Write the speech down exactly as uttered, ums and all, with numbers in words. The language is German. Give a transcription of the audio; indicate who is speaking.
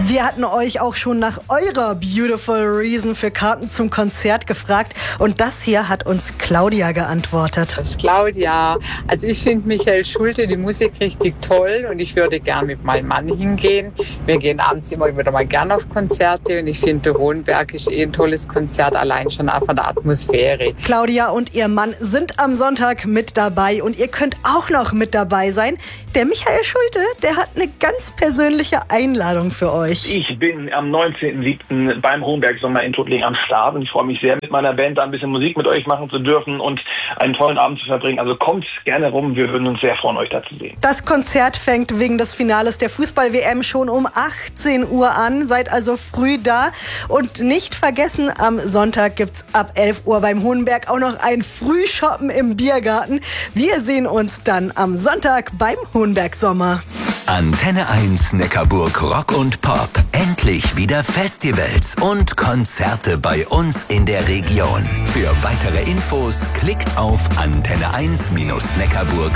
Speaker 1: Wir hatten euch auch schon nach eurer Beautiful Reason für Karten zum Konzert gefragt und das hier hat uns Claudia geantwortet.
Speaker 2: Das ist Claudia. Also ich finde Michael Schulte, die Musik richtig toll und ich würde gern mit meinem Mann hingehen. Wir gehen abends immer wieder mal gern auf Konzerte und ich finde, der Hohenberg ist eh ein tolles Konzert, allein schon auch von der Atmosphäre.
Speaker 1: Claudia und ihr Mann sind am Sonntag mit dabei und ihr könnt auch noch mit dabei sein. Der Michael Schulte, der hat eine ganz persönliche Einladung für euch.
Speaker 3: Ich bin am neunzehnten siebten beim Hohenberg Sommer in Tuttlingen am Start und ich freue mich sehr, mit meiner Band da ein bisschen Musik mit euch machen zu dürfen und einen tollen Abend zu verbringen. Also kommt gerne rum, wir würden uns sehr freuen, euch da zu sehen.
Speaker 1: Das Konzert fängt wegen des Finales der Fußball-W M schon um achtzehn Uhr an. Seid also früh da. Und nicht vergessen, am Sonntag gibt's ab elf Uhr beim Hohenberg auch noch ein Frühshoppen im Biergarten. Wir sehen uns dann am Sonntag beim Hohenberg Sommer.
Speaker 4: Antenne eins Neckarburg Rock und Pop. Endlich wieder Festivals und Konzerte bei uns in der Region. Für weitere Infos klickt auf antenne eins Neckarburg.